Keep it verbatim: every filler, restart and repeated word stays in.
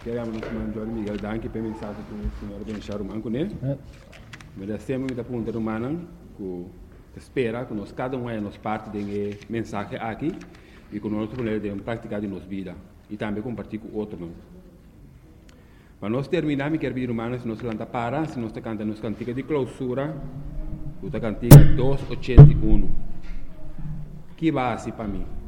Queremos nos mandar Miguel Danke para mensagem com o senhor Benchar Manco, né? Mas sempre muita pergunta humana que espera que nós cada um é nos parte de mensagem aqui e que nós podemos praticar em nossa vida e também compartilhar com outros. Para nós terminar, me quero pedir humanos, se nós lanta para, se nós cantamos nos cantiga de clausura, o cantiga duzentos e oitenta e um. Que base para mim?